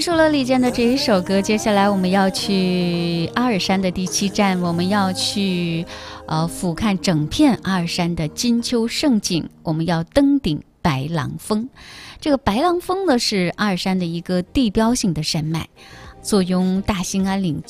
束了李健的这一首歌，接下来我们要去阿尔山的第7站，我们要去俯瞰整片阿尔山的金秋胜景，我们要登顶白狼峰。这个白狼峰呢是阿尔山的一个地标性的山脉，坐拥大兴安岭